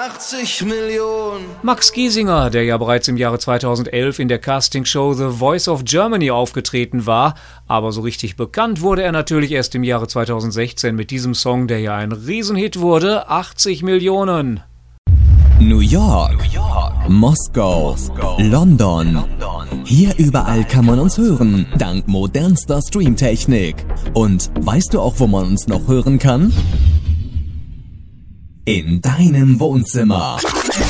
80 Millionen. Max Giesinger, der ja bereits im Jahre 2011 in der Castingshow The Voice of Germany aufgetreten war, aber so richtig bekannt wurde er natürlich erst im Jahre 2016 mit diesem Song, der ja ein Riesenhit wurde, 80 Millionen. New York, Moskau, London. Hier überall kann man uns hören, dank modernster Streamtechnik. Und weißt du auch, wo man uns noch hören kann? In deinem Wohnzimmer.